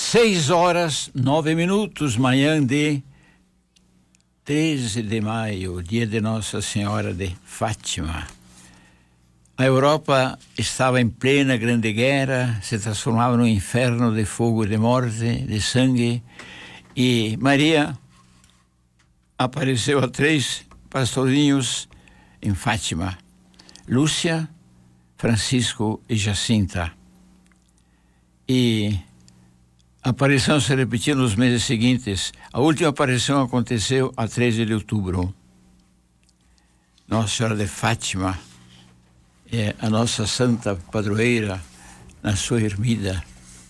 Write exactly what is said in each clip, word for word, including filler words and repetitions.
Seis horas, nove minutos, manhã de treze de maio, dia de Nossa Senhora de Fátima. A Europa estava em plena grande guerra, se transformava num inferno de fogo, de morte, de sangue, e Maria apareceu a três pastorinhos em Fátima: Lúcia, Francisco e Jacinta. E a aparição se repetiu nos meses seguintes. A última aparição aconteceu a treze de outubro. Nossa Senhora de Fátima é a nossa santa padroeira na sua ermida.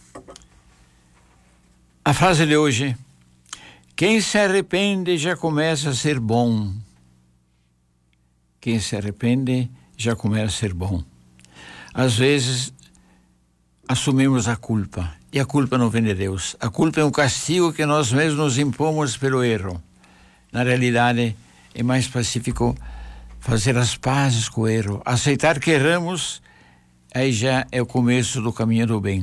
A frase de hoje: quem se arrepende já começa a ser bom. Quem se arrepende já começa a ser bom. Às vezes assumimos a culpa, e a culpa não vem de Deus. A culpa é um castigo que nós mesmos nos impomos pelo erro. Na realidade, é mais pacífico fazer as pazes com o erro, aceitar que erramos. Aí já é o começo do caminho do bem.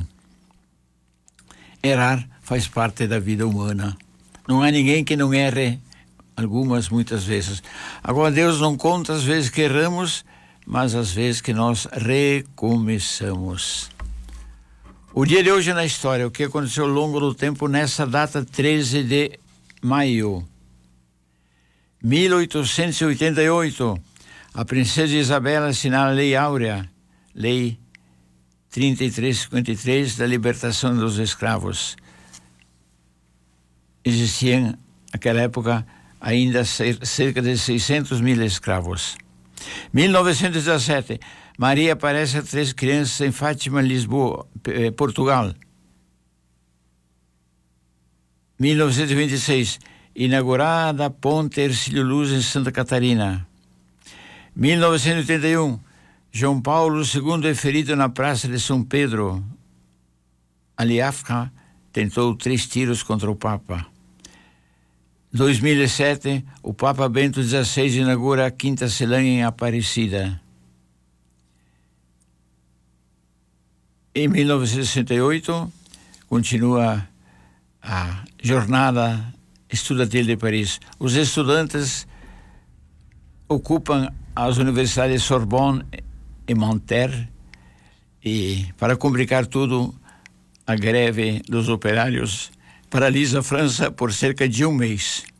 Errar faz parte da vida humana. Não há ninguém que não erre, algumas, muitas vezes. Agora, Deus não conta as vezes que erramos, mas as vezes que nós recomeçamos. O dia de hoje na história, o que aconteceu ao longo do tempo nessa data treze de maio. mil oitocentos e oitenta e oito, a princesa Isabel assinala a Lei Áurea, Lei trinta e três cinquenta e três, da libertação dos escravos. Existiam, naquela época, ainda cerca de seiscentos mil escravos. mil novecentos e dezessete, Maria aparece a três crianças em Fátima, Lisboa, Portugal. mil novecentos e vinte e seis, inaugurada a Ponte Hercílio Luz em Santa Catarina. mil novecentos e oitenta e um, João Paulo segundo é ferido na Praça de São Pedro. Aliafca tentou três tiros contra o Papa. dois mil e sete, o Papa Bento dezesseis inaugura a Quinta Celã em Aparecida. Em mil novecentos e sessenta e oito, continua a jornada estudantil de Paris. Os estudantes ocupam as universidades Sorbonne e Nanterre, e, para complicar tudo, a greve dos operários paralisa a França por cerca de um mês.